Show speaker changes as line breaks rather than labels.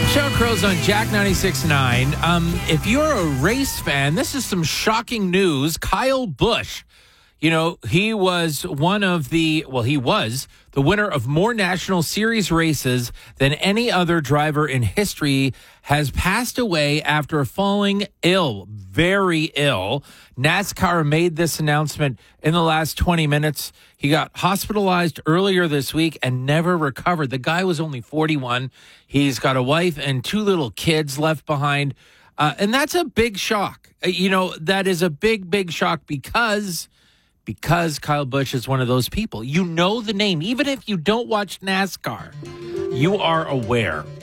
Sean Crow's on Jack 96.9. If you're a race fan, this is some shocking news. Kyle Busch, he was he was the winner of more National Series races than any other driver in history, has passed away after falling ill, very ill. NASCAR made this announcement in the last 20 minutes. He got hospitalized earlier this week and never recovered. The guy was only 41. He's got a wife and 2 little kids left behind. And that's a big shock. That is a big, big shock because Kyle Busch is one of those people. You know the name. Even if you don't watch NASCAR, you are aware